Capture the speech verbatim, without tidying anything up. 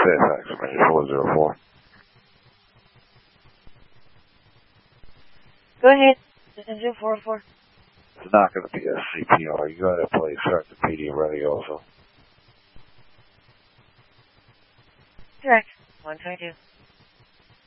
Fairfax, Range four zero four. Go ahead. Engine four four. It's not going to be a C P R. You got to play start the P D ready also. Correct. one twenty-two.